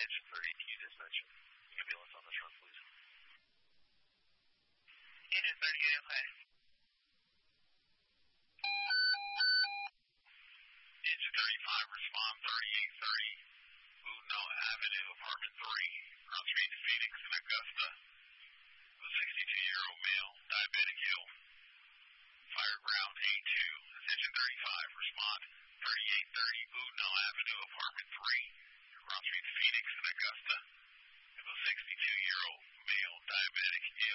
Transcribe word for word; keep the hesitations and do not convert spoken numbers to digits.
Engine thirty, can you dispatch an ambulance on this run, please? Engine thirty-eight, okay. Engine thirty-five, respond thirty-eight thirty, Boudinot Avenue, apartment three, Route three to Phoenix in Augusta. The sixty-two-year-old male, diabetic ill. Fire ground A two, engine thirty-five, respond thirty-eight thirty, Boudinot Avenue, apartment three, Route three to Phoenix in Augusta. The sixty-two-year-old male, diabetic ill.